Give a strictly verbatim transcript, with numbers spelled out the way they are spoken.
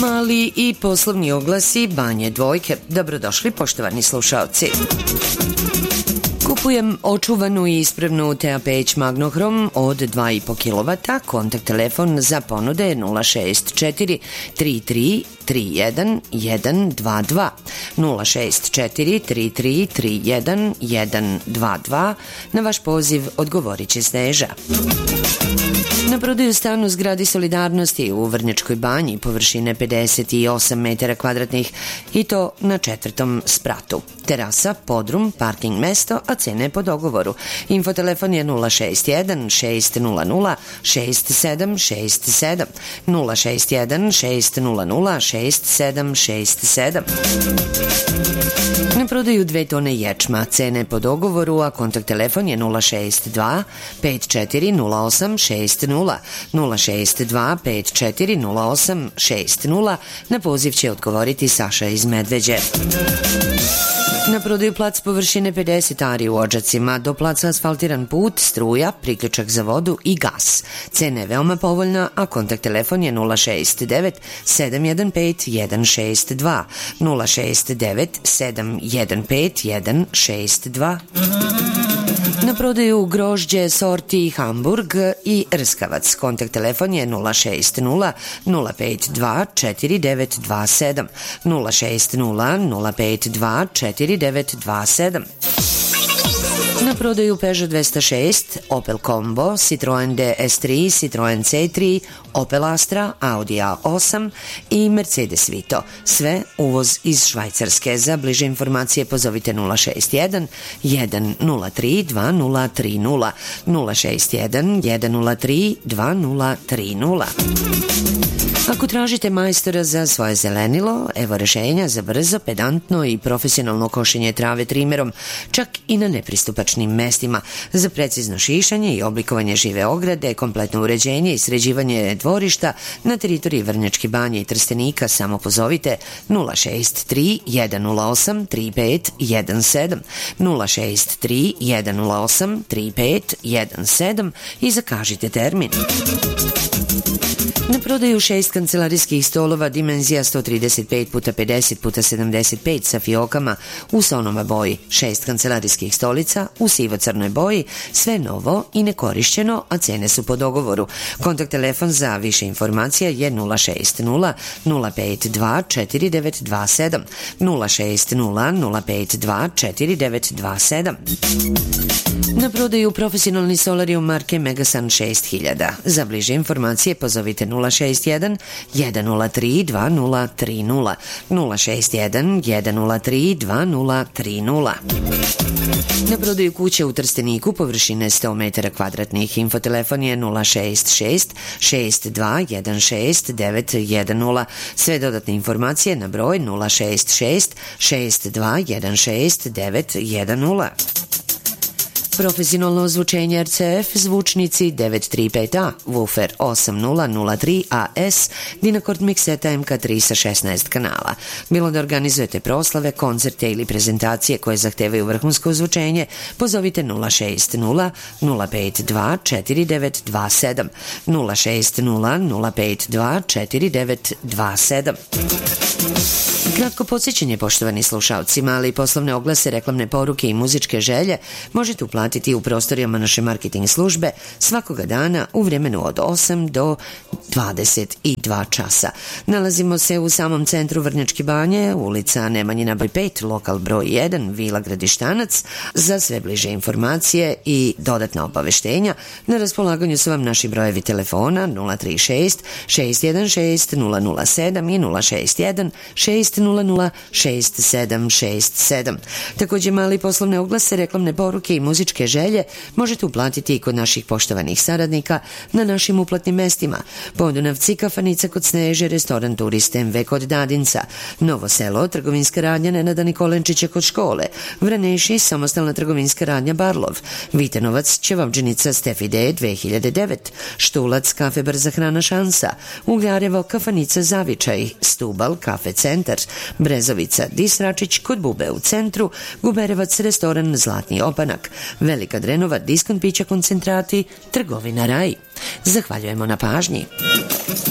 Mali i poslovni oglasi Banje Dvojke. Dobrodošli, poštovani slušaoci. Kupujem očuvanu i ispravnu T A Peć Magnohrom od dva i po kilovata. Kontakt telefon za ponude nula šest četiri tri tri tri jedan jedan dva dva, nula šest četiri tri tri tri jedan jedan dva dva. Na vaš poziv odgovorit će Sneža. Na prodaju stan u zgradi Solidarnosti u Vrnjačkoj Banji površine pedeset osam metara kvadratnih i to na četvrtom spratu. Terasa, podrum, parking mesto, a cene po dogovoru. Infotelefon je nula šest jedan šest nula nula šest sedam šest sedam, nula šest jedan šest nula nula šest sedam šest sedam. Na prodaju dve tone ječma, cene po dogovoru, a kontakt telefon je nula šest dva pet četiri nula osam šest nula, nula šest dva pet četiri nula osam šest nula. Na poziv će odgovoriti Saša iz Medveđe. Na prodaju plac površine pedeset ari u Odžacima, do placa asfaltiran put, struja, priključak za vodu i gas. Cena je veoma povoljna, a kontakt telefon je nula šest devet sedam jedan pet jedan šest dva, nula šest devet sedam jedan pet jedan šest dva. Na prodaju grožđe sorti Hamburg i Rskavac. Kontakt telefon je nula šest nula nula pet dva četiri devet dva sedam, nula šest nula nula pet dva četiri devet dva sedam. Na prodaju Peugeot dvesta šest, Opel Combo, Citroen D S tri, Citroen C tri, Opel Astra, Audi A osam i Mercedes Vito. Sve uvoz iz Švajcarske. Za bliže informacije pozovite nula šest jedan jedan nula tri dva nula tri nula, nula šest jedan jedan nula tri dva nula tri nula. Ako tražite majstora za svoje zelenilo, evo rešenja za brzo, pedantno i profesionalno košenje trave trimerom, čak i na nepristupačnim mestima, za precizno šišanje i oblikovanje žive ograde, kompletno uređenje i sređivanje dvorišta na teritoriji Vrnjačke Banje i Trstenika. Samo pozovite nula šest tri jedan nula osam tri pet jedan sedam, nula šest tri jedan nula osam tri pet jedan sedam i zakažite termin. Na prodaju šest kancelarijskih stolova dimenzija sto trideset pet puta pedeset puta sedamdeset pet sa fiokama u sonoma boji, šest kancelarijskih stolica u sivo-crnoj boji, sve novo i nekorišćeno, a cene su po dogovoru. Kontakt telefon za više informacija je nula šest nula nula pet dva četiri devet dva sedam, nula šest nula nula pet dva četiri devet dva sedam. Na prodaju profesionalni solarium marke Megasun šest hiljada. Za bliže informacije pozovite nula šest jedan jedan nula tri dva nula tri nula, nula šest jedan jedan nula tri dva nula tri nula. Na prodaju kuće u Trsteniku površine sto metara kvadratnih. Infotelefon je nula šest šest šest dva jedan šest devet jedan nula. Sve dodatne informacije na broj nula šest šest šest dva jedan šest devet jedan nula. Profesionalno ozvučenje R C F, zvučnici devet tri pet A, woofer osam nula nula tri A S, Dynacord mikseta M K tri sa šesnaest kanala. Bilo da organizujete proslave, koncerte ili prezentacije koje zahtevaju vrhunsko ozvučenje, pozovite nula šest nula nula pet dva četiri devet dva sedam, nula šest nula nula pet dva četiri devet dva sedam. Kratko podsjećanje, poštovani slušalci, mali poslovne oglase, reklamne poruke i muzičke želje možete uplatiti u prostorijama naše marketing službe svakoga dana u vremenu od osam do dvadeset dva časa. Nalazimo se u samom centru Vrnjačke Banje, ulica Nemanjina broj pet, lokal broj jedan, Vila Gradištanac. Za sve bliže informacije i dodatna obaveštenja na raspolaganju su vam naši brojevi telefona nula tri šest šest jedan šest nula nula sedam i nula šest jedan šest nula nula šest sedam šest sedam. Također mali poslovne oglase, reklamne poruke i muzičke želje možete uplatiti i kod naših poštovanih saradnika na našim uplatnim mestima: Podunavci, kafanica kod Sneže, restoran Turist M V kod Dadinca, Novo Selo, trgovinska radnja Nenada Nikolenčića kod škole, Vraneši, samostalna trgovinska radnja Barlov, Vitanovac, Ćevabdžinica Stefi D dve hiljade devet, Štulac, kafe Brza hrana Šansa, Ugljarevo, kafanica Zavičaj, Stubal, kafe Centar, Brezovica, Disračić kod Bube u centru, Guberevac, restoran Zlatni opanak, Velika Drenova, diskont pića koncentrati, trgovina Raj. Zahvaljujemo na pažnji.